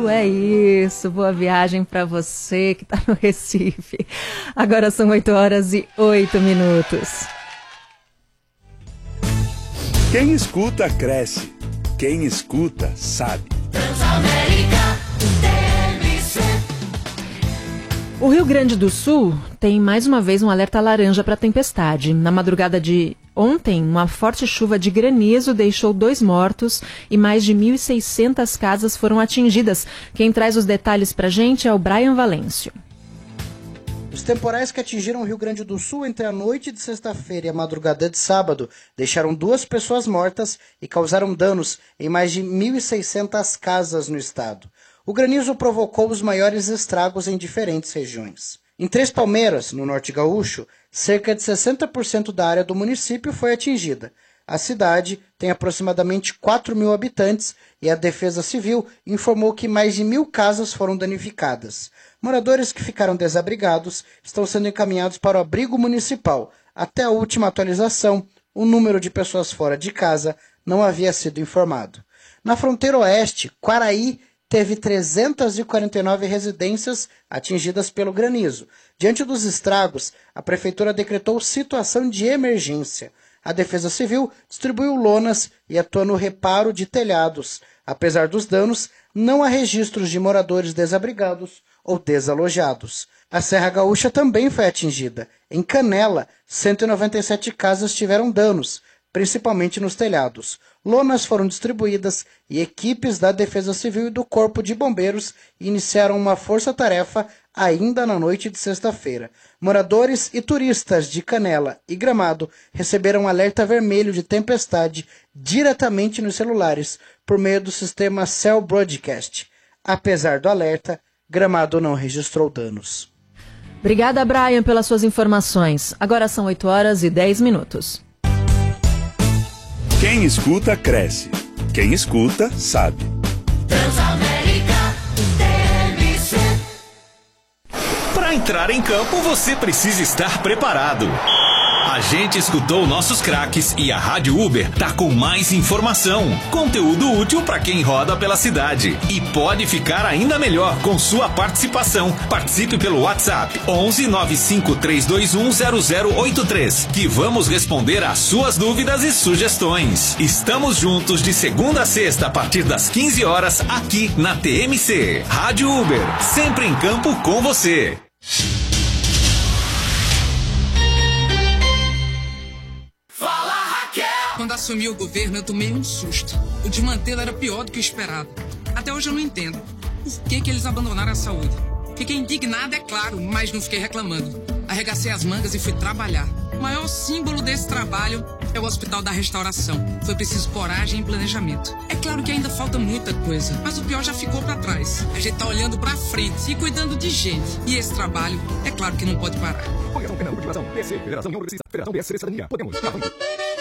é isso. Boa viagem para você que está no Recife. Agora são 8h08. Quem escuta, cresce. Quem escuta, sabe. Transamérica TMC. O Rio Grande do Sul tem mais uma vez um alerta laranja para tempestade. Na madrugada de ontem, uma forte chuva de granizo deixou 2 mortos e mais de 1.600 casas foram atingidas. Quem traz os detalhes para a gente é o Brian Valêncio. Os temporais que atingiram o Rio Grande do Sul entre a noite de sexta-feira e a madrugada de sábado deixaram 2 pessoas mortas e causaram danos em mais de 1.600 casas no estado. O granizo provocou os maiores estragos em diferentes regiões. Em Três Palmeiras, no norte gaúcho, cerca de 60% da área do município foi atingida. A cidade tem aproximadamente 4.000 habitantes e a Defesa Civil informou que mais de 1.000 casas foram danificadas. Moradores que ficaram desabrigados estão sendo encaminhados para o abrigo municipal. Até a última atualização, o número de pessoas fora de casa não havia sido informado. Na fronteira oeste, Quaraí teve 349 residências atingidas pelo granizo. Diante dos estragos, a prefeitura decretou situação de emergência. A Defesa Civil distribuiu lonas e atua no reparo de telhados. Apesar dos danos, não há registros de moradores desabrigados ou desalojados. A Serra Gaúcha também foi atingida. Em Canela, 197 casas tiveram danos, principalmente nos telhados. Lonas foram distribuídas e equipes da Defesa Civil e do Corpo de Bombeiros iniciaram uma força-tarefa ainda na noite de sexta-feira. Moradores e turistas de Canela e Gramado receberam um alerta vermelho de tempestade diretamente nos celulares por meio do sistema Cell Broadcast. Apesar do alerta, Gramado não registrou danos. Obrigada, Brian, pelas suas informações. Agora são 8h10. Quem escuta, cresce. Quem escuta, sabe. Transamérica TMC. Para entrar em campo, você precisa estar preparado. A gente escutou nossos craques e a Rádio Uber tá com mais informação, conteúdo útil para quem roda pela cidade. E pode ficar ainda melhor com sua participação. Participe pelo WhatsApp 11 95 321 0083, que vamos responder às suas dúvidas e sugestões. Estamos juntos de segunda a sexta a partir das 15 horas aqui na TMC. Rádio Uber, sempre em campo com você. Quando assumi o governo, eu tomei um susto. O desmantelo era pior do que o esperado. Até hoje eu não entendo. Por que eles abandonaram a saúde? Fiquei indignado, é claro, mas não fiquei reclamando. Arregacei as mangas e fui trabalhar. O maior símbolo desse trabalho é o Hospital da Restauração. Foi preciso coragem e planejamento. É claro que ainda falta muita coisa, mas o pior já ficou pra trás. A gente tá olhando pra frente e cuidando de gente. E esse trabalho, é claro que não pode parar. Federação, PC, Federação União Progressista, Federação PSC Cidadania, Podemos,